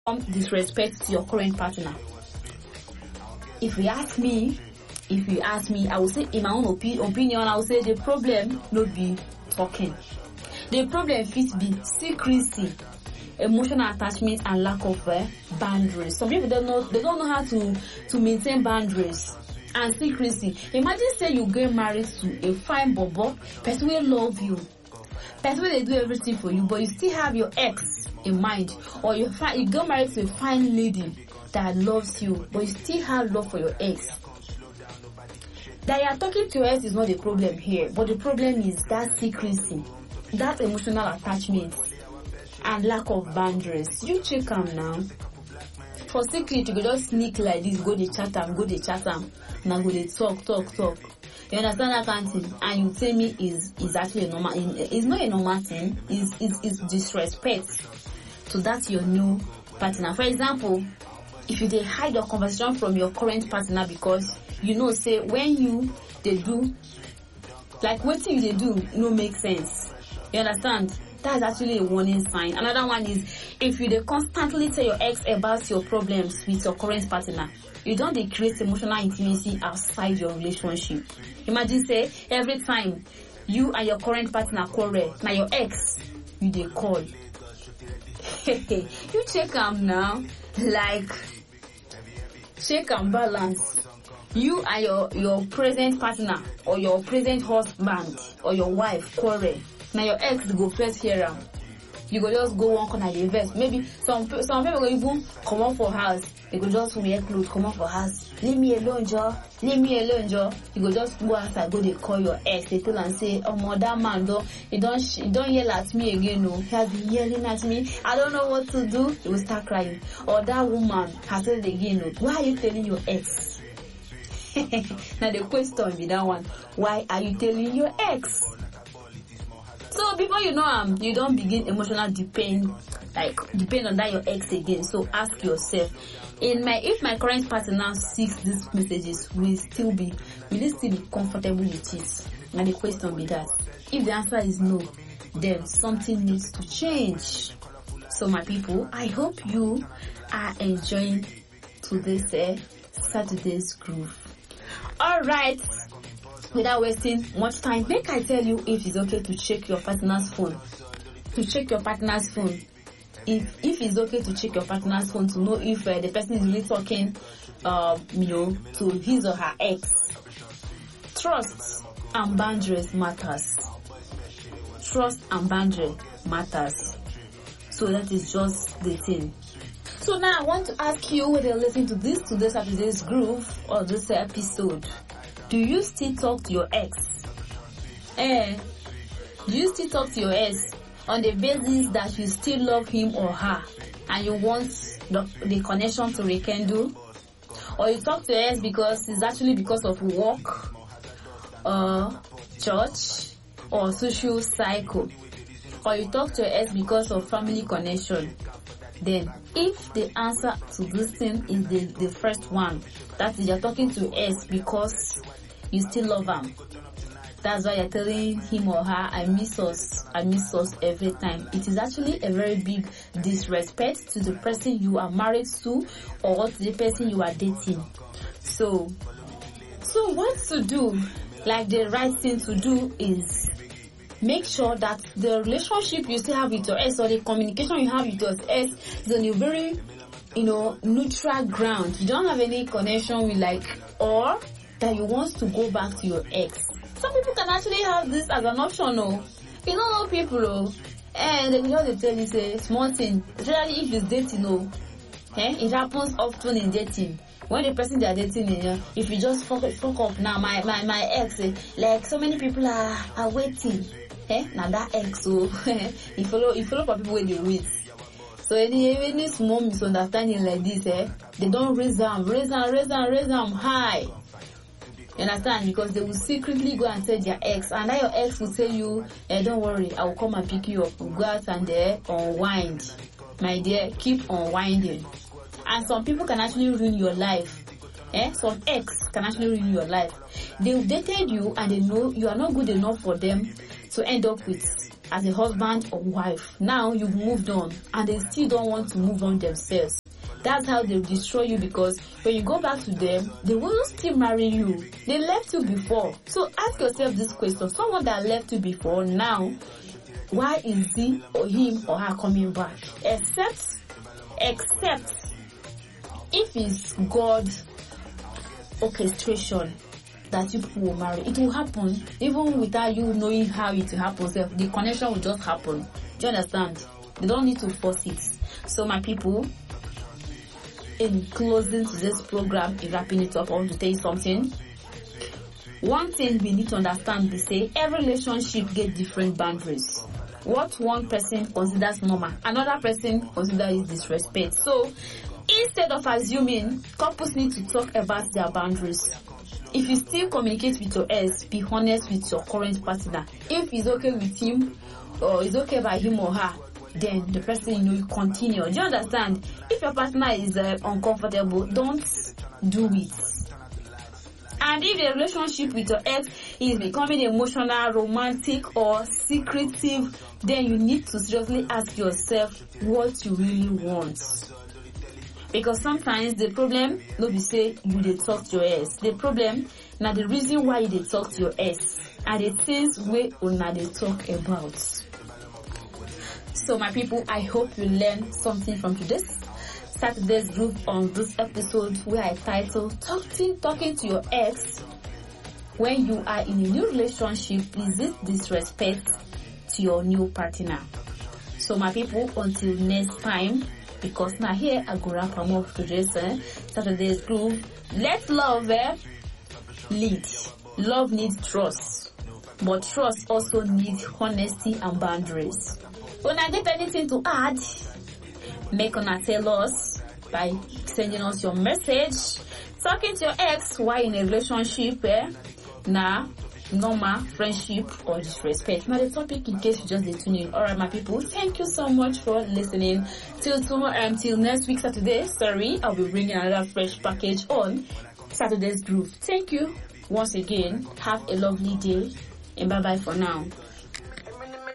disrespect to your current partner? If you ask me, I will say, in my own opinion, I will say the problem no be talking. The problem fit be secrecy, emotional attachment, and lack of boundaries. Some people don't know how to maintain boundaries and secrecy. Imagine say you get married to a fine bobo, person will love you, person will do everything for you, but you still have your ex in mind, or you get married to a fine lady that loves you, but you still have love for your ex. That you are talking to your ex is not the problem here, but the problem is that secrecy, that emotional attachment, and lack of boundaries. You check them now. For secret, you go just sneak like this, go dey chat am, now go dey talk. You understand that kind of thing? And you tell me is actually a normal. It's not a normal thing. It's disrespect to that your new partner. For example, if you dey hide your conversation from your current partner because you know say when they do like what you they do no make sense. You understand? That's actually a warning sign. Another one is if you dey constantly tell your ex about your problems with your current partner, you don't dey create emotional intimacy outside your relationship. Imagine say every time you and your current partner quarrel, now your ex you dey call. You check am now, like check and balance. You and your present partner or your present husband or your wife quarrel. Now your ex go first hear am. You go just go one corner dey vex. Maybe some people go even come out for house. They go just wear clothes, come out for house. Leave me alone, Joe. You go just go outside, go dey call your ex. They tell and say, "Oh, that man he don't yell at me again. No, he has been yelling at me. I don't know what to do." He will start crying. Or that woman has said it again. No, why are you telling your ex? Now the question be that one. Why are you telling your ex? So before you know you don't begin emotional depend on that your ex again. So ask yourself, if my current partner sees these messages, will it still be comfortable with it? And the question be that. If the answer is no, then something needs to change. So my people, I hope you are enjoying today's Saturday's groove. Alright, without wasting much time, make I tell you if it's okay to check your partner's phone. If it's okay to check your partner's phone to know if the person is really talking, to his or her ex. Trust and boundaries matters. So that is just the thing. So now I want to ask you whether you're listening to today's Saturday's groove or this episode. Do you still talk to your ex? Do you still talk to your ex on the basis that you still love him or her and you want the connection to rekindle? Or you talk to your ex because it's actually because of work, church, or social cycle? Or you talk to your ex because of family connection? Then, if the answer to this thing is the first one, that is you're talking to ex because you still love him, that's why you're telling him or her, I miss us every time. It is actually a very big disrespect to the person you are married to or to the person you are dating. So what to do? Like the right thing to do is make sure that the relationship you still have with your ex or the communication you have with your ex is on a very, neutral ground. You don't have any connection with or that you want to go back to your ex. Some people can actually have this as an option, You don't know people, and they just tell you say small thing. Especially if it's dating, it happens often in dating. When the person they are dating, if you just fuck up now, my ex, like so many people are waiting. Now that ex, so you follow for people when they wait. So any small misunderstanding like this, they don't raise them high. You understand? Because they will secretly go and tell their ex, and that your ex will tell you, don't worry, I will come and pick you up. We'll go out and unwind. My dear, keep unwinding. And some people can actually ruin your life. Some ex can actually ruin your life. They've dated you and they know you are not good enough for them to end up with as a husband or wife. Now you've moved on and they still don't want to move on themselves. That's how they'll destroy you, because when you go back to them, they will still marry you. They left you before. So ask yourself this question. Someone that left you before, now, why is he or him or her coming back? Except if it's God's orchestration that you people will marry. It will happen even without you knowing how it happens. The connection will just happen. Do you understand? They don't need to force it. So my people, in closing to this program, in wrapping it up, I want to tell you something. One thing we need to understand is say every relationship gets different boundaries. What one person considers normal, another person considers disrespect. So instead of assuming, couples need to talk about their boundaries. If you still communicate with your ex, be honest with your current partner. If it's okay with him or it's okay by him or her, then the person, you continue. Do you understand? If your partner is uncomfortable, don't do it. And if the relationship with your ex is becoming emotional, romantic, or secretive, then you need to seriously ask yourself what you really want. Because sometimes the problem, no be say you dey talk to your ex. The problem, now the reason why you dey talk to your ex and the things we una dey talk about. So my people, I hope you learned something from today's Saturday's group on this episode where I titled Talking to Your Ex When You Are in a New Relationship, Is It Disrespect to Your New Partner? So my people, until next time, because now here I go wrap up today's Saturday's group. Let love lead. Love needs trust, but trust also needs honesty and boundaries. When I get anything to add, make una tell us by sending us your message. Talking to your ex while in a relationship, nah, normal friendship or disrespect. Now the topic in case you just tune in. Alright, my people, thank you so much for listening. Till tomorrow, till next week Saturday. I'll be bringing another fresh package on Saturday's Groove. Thank you once again. Have a lovely day and bye bye for now.